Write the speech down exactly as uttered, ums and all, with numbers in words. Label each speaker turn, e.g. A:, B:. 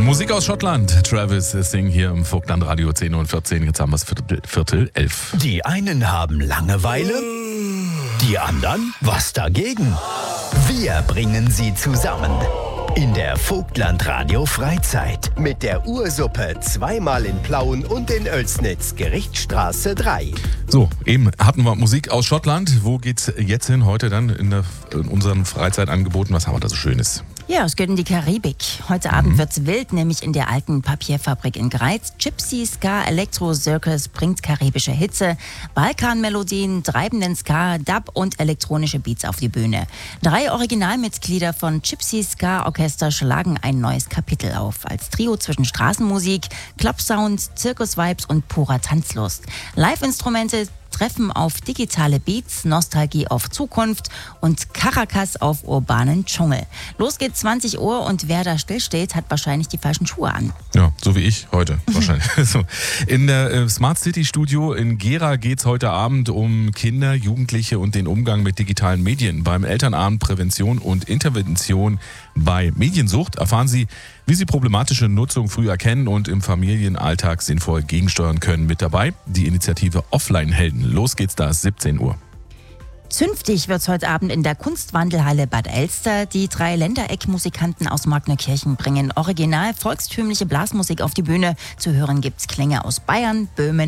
A: Musik aus Schottland. Travis Sing hier im Vogtland Radio zehn und vierzehn. Jetzt haben wir es Viertel, Viertel elf.
B: Die einen haben Langeweile, die anderen was dagegen. Wir bringen sie zusammen. In der Vogtland Radio Freizeit.
C: Mit der Ursuppe zweimal in Plauen und in Oelsnitz, Gerichtsstraße drei.
A: So, eben hatten wir Musik aus Schottland. Wo geht's jetzt hin? Heute dann in, der, in unseren Freizeitangeboten. Was haben wir da so Schönes?
D: Ja, es geht in die Karibik. Heute Abend wird's wild, nämlich in der alten Papierfabrik in Greiz. Gypsy, Ska, Electro Circus bringt karibische Hitze, Balkanmelodien, treibenden Ska, Dub und elektronische Beats auf die Bühne. Drei Originalmitglieder von Gypsy Ska Orchester schlagen ein neues Kapitel auf. Als Trio zwischen Straßenmusik, Clubsound, Zirkusvibes und purer Tanzlust. Live-Instrumente treffen auf digitale Beats, Nostalgie auf Zukunft und Caracas auf urbanen Dschungel. Los geht's zwanzig Uhr und wer da stillsteht, hat wahrscheinlich die falschen Schuhe an.
A: Ja, so wie ich heute wahrscheinlich. So. In der äh, Smart City Studio in Gera geht's heute Abend um Kinder, Jugendliche und den Umgang mit digitalen Medien. Beim Elternabend Prävention und Intervention bei Mediensucht erfahren Sie, wie Sie problematische Nutzung früh erkennen und im Familienalltag sinnvoll gegensteuern können. Mit dabei die Initiative Offline-Helden. Los geht's da, siebzehn Uhr.
D: Zünftig wird's heute Abend in der Kunstwandelhalle Bad Elster. Die drei Ländereck-Musikanten aus Magnerkirchen bringen original volkstümliche Blasmusik auf die Bühne. Zu hören gibt's Klänge aus Bayern, Böhmen